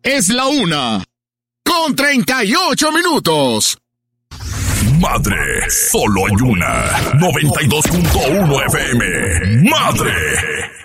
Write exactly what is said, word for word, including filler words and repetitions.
Es la una con treinta y ocho minutos. Madre, solo hay una. noventa y dos punto uno F M. Madre.